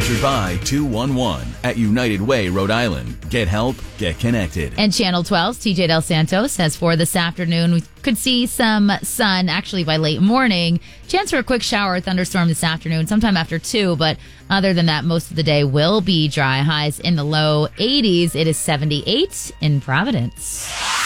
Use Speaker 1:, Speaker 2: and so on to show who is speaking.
Speaker 1: Sponsored by 211 at United Way, Rhode Island. Get help, get connected.
Speaker 2: And Channel 12's TJ Del Santos says for this afternoon, we could see some sun actually by late morning. Chance for a quick shower or thunderstorm this afternoon, sometime after 2. But other than that, most of the day will be dry. Highs in the low 80s. It is 78 in Providence.